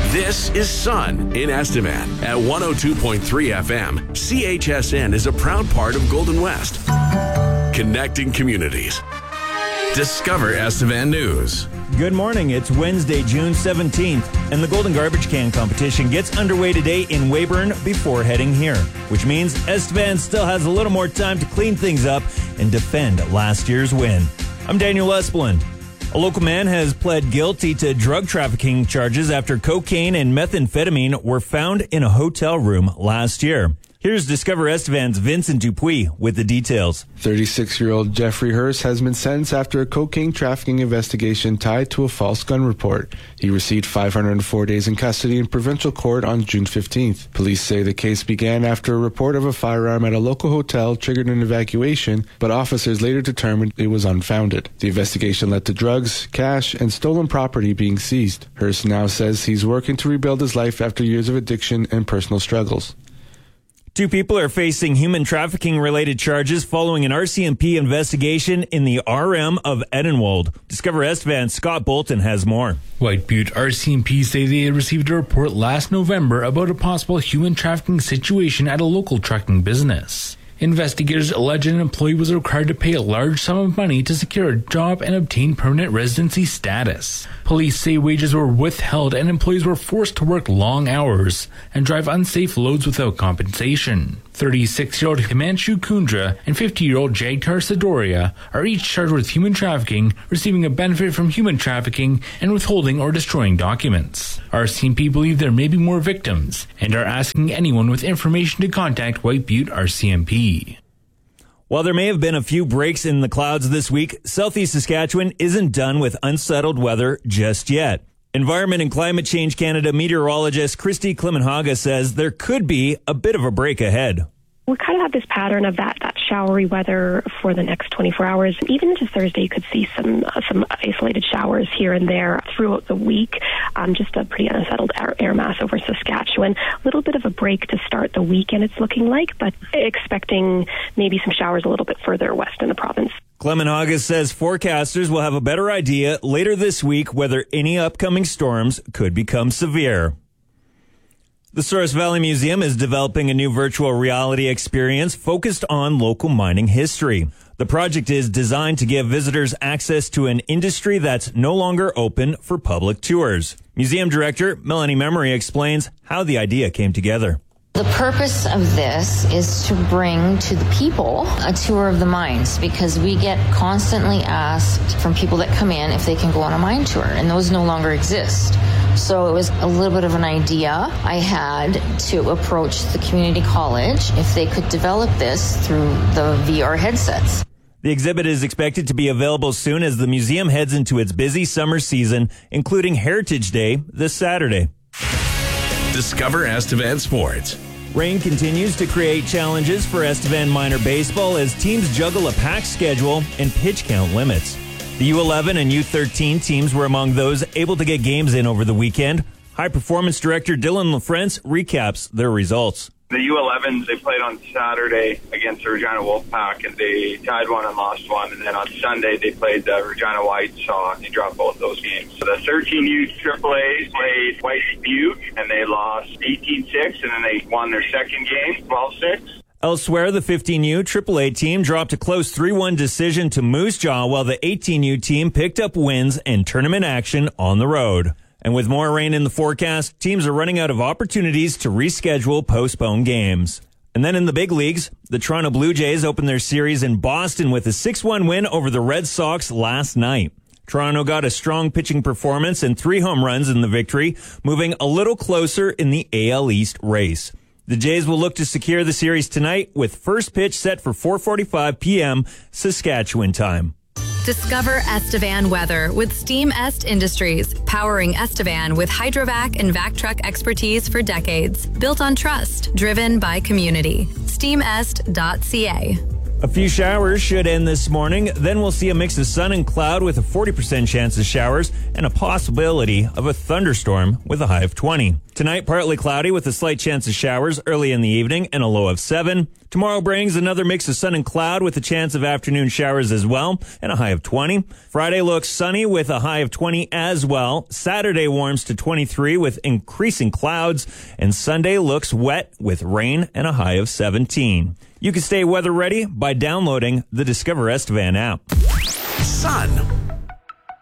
This is Sun in Estevan at 102.3 FM. CHSN is a proud part of Golden West. Connecting communities. Discover Estevan News. Good morning. It's Wednesday, June 17th, and the Golden Garbage Can competition gets underway today in Weyburn before heading here, which means Estevan still has a little more time to clean things up and defend last year's win. I'm Daniel Esplin. A local man has pled guilty to drug trafficking charges after cocaine and methamphetamine were found in a hotel room last year. Here's Discover Estevan's Vincent Dupuis with the details. 36-year-old Jeffrey Hurst has been sentenced after a cocaine trafficking investigation tied to a false gun report. He received 504 days in custody in provincial court on June 15th. Police say the case began after a report of a firearm at a local hotel triggered an evacuation, but officers later determined it was unfounded. The investigation led to drugs, cash, and stolen property being seized. Hurst now says he's working to rebuild his life after years of addiction and personal struggles. 2 people are facing human trafficking-related charges following an RCMP investigation in the RM of Edenwald. Discover Estevan's Scott Bolton has more. White Butte RCMP say they had received a report last November about a possible human trafficking situation at a local trucking business. Investigators allege an employee was required to pay a large sum of money to secure a job and obtain permanent residency status. Police say wages were withheld and employees were forced to work long hours and drive unsafe loads without compensation. 36-year-old Himanshu Kundra and 50-year-old Jagtar Sidoria are each charged with human trafficking, receiving a benefit from human trafficking, and withholding or destroying documents. RCMP believe there may be more victims and are asking anyone with information to contact White Butte RCMP. While there may have been a few breaks in the clouds this week, southeast Saskatchewan isn't done with unsettled weather just yet. Environment and Climate Change Canada meteorologist Christy Klimenhaga says there could be a bit of a break ahead. We kind of have this pattern of that showery weather for the next 24 hours. Even into Thursday, you could see some isolated showers here and there throughout the week. Just a pretty unsettled air mass over Saskatchewan. A little bit of a break to start the weekend, it's looking like, but expecting maybe some showers a little bit further west in the province. Klimenhaga says forecasters will have a better idea later this week whether any upcoming storms could become severe. The Source Valley Museum is developing a new virtual reality experience focused on local mining history. The project is designed to give visitors access to an industry that's no longer open for public tours. Museum Director Melanie Memory explains how the idea came together. The purpose of this is to bring to the people a tour of the mines, because we get constantly asked from people that come in if they can go on a mine tour, and those no longer exist. So it was a little bit of an idea I had to approach the community college if they could develop this through the VR headsets. The exhibit is expected to be available soon as the museum heads into its busy summer season, including Heritage Day this Saturday. Discover Estevan Sports. Rain continues to create challenges for Estevan minor baseball as teams juggle a packed schedule and pitch count limits. The U11 and U13 teams were among those able to get games in over the weekend. High Performance Director Dylan LaFrance recaps their results. The U11s, they played on Saturday against the Regina Wolfpack, and they tied one and lost one. And then on Sunday, they played the Regina Whitesaw, and they dropped both those games. So the 13U AAA played White Butte, and they lost 18-6, and then they won their second game, 12-6. Elsewhere, the 15U AAA team dropped a close 3-1 decision to Moose Jaw, while the 18U team picked up wins and tournament action on the road. And with more rain in the forecast, teams are running out of opportunities to reschedule postponed games. And then in the big leagues, the Toronto Blue Jays opened their series in Boston with a 6-1 win over the Red Sox last night. Toronto got a strong pitching performance and 3 home runs in the victory, moving a little closer in the AL East race. The Jays will look to secure the series tonight with first pitch set for 4:45 p.m. Saskatchewan time. Discover Estevan weather with Steam Est Industries, powering Estevan with hydrovac and vac truck expertise for decades. Built on trust, driven by community. SteamEst.ca. A few showers should end this morning. Then we'll see a mix of sun and cloud with a 40% chance of showers and a possibility of a thunderstorm with a high of 20. Tonight, partly cloudy with a slight chance of showers early in the evening and a low of 7. Tomorrow brings another mix of sun and cloud with a chance of afternoon showers as well and a high of 20. Friday looks sunny with a high of 20 as well. Saturday warms to 23 with increasing clouds. And Sunday looks wet with rain and a high of 17. You can stay weather ready by downloading the Discover Estevan app. Sun.